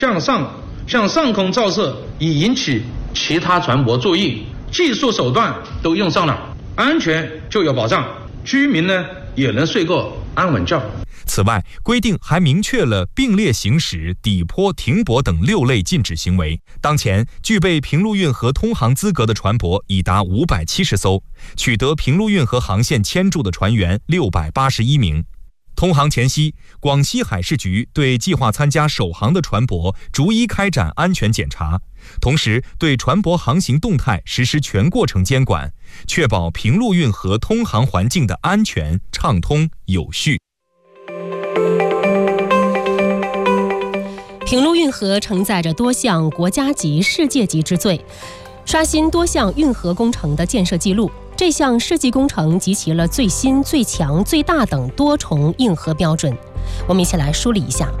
向上空照射，以引起其他船舶注意，技术手段都用上了，安全就有保障，居民呢也能睡个安稳觉。 此外，规定还明确了并列行驶、底坡、停泊等6类禁止行为。当前，具备平陆运河通航资格的船舶已达570艘，取得平陆运河航线签注的船员681名。通航前夕，广西海事局对计划参加首航的船舶逐一开展安全检查，同时对船舶航行动态实施全过程监管，确保平陆运河通航环境的安全、畅通、有序。 平陆运河承载着多项国家级、世界级之最，刷新多项运河工程的建设记录。这项世纪工程集齐了最新、最强、最大等多重运河标准。我们一起来梳理一下。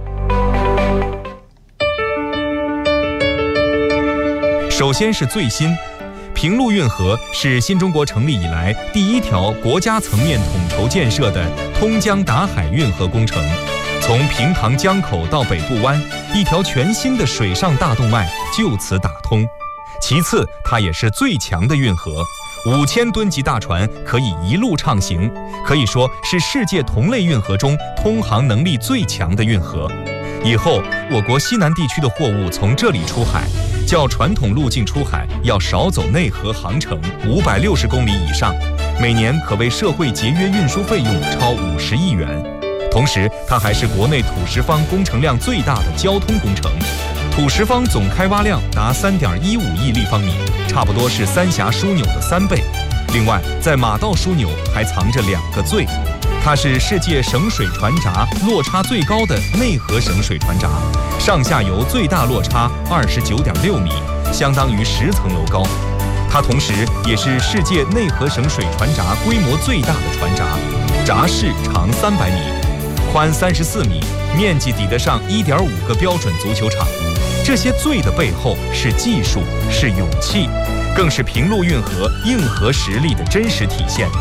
首先是最新，平陆运河是新中国成立以来第一条国家层面统筹建设的通江达海运河工程。从平塘江口到北部湾，一条全新的水上大动脉就此打通。其次，它也是最强的运河，5000吨级大船可以一路畅行，可以说是世界同类运河中通航能力最强的运河。以后，我国西南地区的货物从这里出海，较传统路径出海要少走内河航程560公里以上，每年可为社会节约运输费用超50亿元。同时，它还是国内土石方工程量最大的交通工程，土石方总开挖量达3.15亿立方米，差不多是三峡枢纽的3倍。另外，在马道枢纽还藏着2个最，它是世界省水船闸落差最高的内河省水船闸，上下游最大落差29.6米，相当于10层楼高。它同时也是世界内河省水船闸规模最大的船闸，闸室长300米。宽34米，面积抵得上1.5个标准足球场。这些最的背后是技术，是勇气，更是平陆运河硬核实力的真实体现。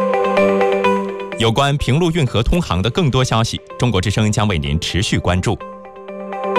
有关平陆运河通航的更多消息，中国之声将为您持续关注。